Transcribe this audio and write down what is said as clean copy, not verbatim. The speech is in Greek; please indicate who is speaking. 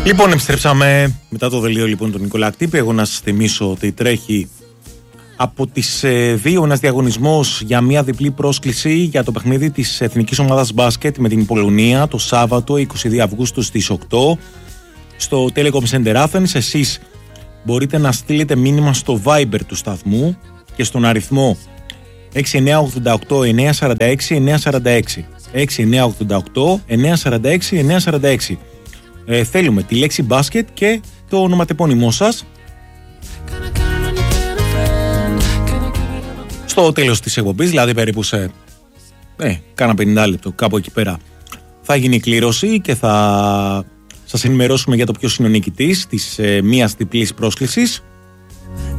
Speaker 1: Λοιπόν, επιστρέψαμε μετά το δελείο λοιπόν του Νικόλα Κτύπη. Εγώ να σας θυμίσω ότι τρέχει από τις 2 ένας διαγωνισμός για μια διπλή πρόσκληση για το παιχνίδι της Εθνικής Ομάδας Μπάσκετ με την Πολωνία το Σάββατο 22 Αυγούστου στις 8 στο Telecom Center Athens. Εσείς μπορείτε να στείλετε μήνυμα στο Viber του σταθμού και στον αριθμό 6988 946 946 6988 946 946. Θέλουμε τη λέξη μπάσκετ και το ονοματεπώνυμό σας. Στο τέλος της εκπομπής, δηλαδή περίπου σε κάνα 50 λεπτό, κάπου εκεί πέρα, θα γίνει η κλήρωση και θα σας ενημερώσουμε για το ποιος είναι ο νικητής της μίας διπλής πρόσκλησης.